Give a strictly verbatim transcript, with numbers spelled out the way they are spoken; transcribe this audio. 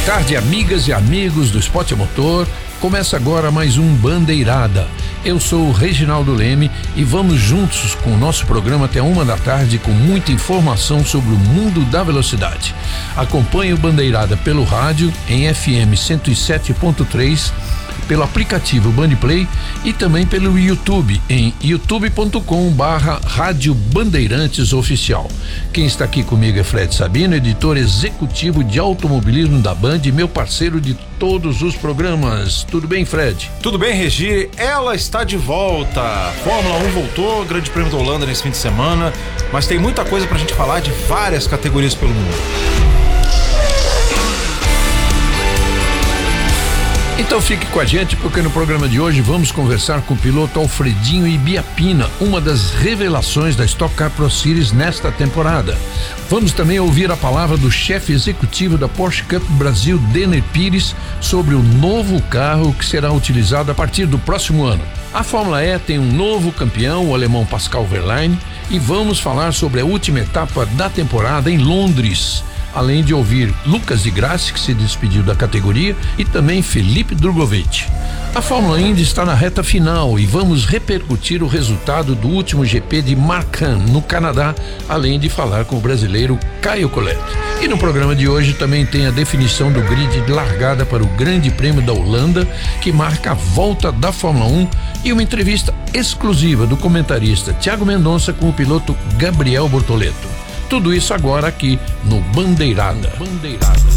tarde, amigas e amigos do Esporte a Motor. Começa agora mais um Bandeirada. Eu sou o Reginaldo Leme e vamos juntos com o nosso programa até uma da tarde com muita informação sobre o mundo da velocidade. Acompanhe o Bandeirada pelo rádio em F M cento e sete ponto três, pelo aplicativo Bandplay e também pelo YouTube em youtube ponto com barra Rádio Bandeirantes Oficial. Quem está aqui comigo é Fred Sabino, editor executivo de automobilismo da Band e meu parceiro de todos os programas. Tudo bem, Fred? Tudo bem, Regi. Ela está de volta. Fórmula um voltou, Grande Prêmio da Holanda nesse fim de semana, mas tem muita coisa pra gente falar de várias categorias pelo mundo. Então fique com a gente, porque no programa de hoje vamos conversar com o piloto Alfredinho Ibiapina, uma das revelações da Stock Car Pro Series nesta temporada. Vamos também ouvir a palavra do chefe executivo da Porsche Cup Brasil, Denner Pires, sobre o novo carro que será utilizado a partir do próximo ano. A Fórmula E tem um novo campeão, o alemão Pascal Wehrlein, e vamos falar sobre a última etapa da temporada em Londres. Além de ouvir Lucas Di Grassi, que se despediu da categoria, e também Felipe Drugovich. A Fórmula Indy está na reta final e vamos repercutir o resultado do último G P de Markham, no Canadá, além de falar com o brasileiro Caio Collet. E no programa de hoje também tem a definição do grid de largada para o Grande Prêmio da Holanda, que marca a volta da Fórmula um, e uma entrevista exclusiva do comentarista Thiago Mendonça com o piloto Gabriel Bortoleto. Tudo isso agora aqui no Bandeirada. Bandeirada.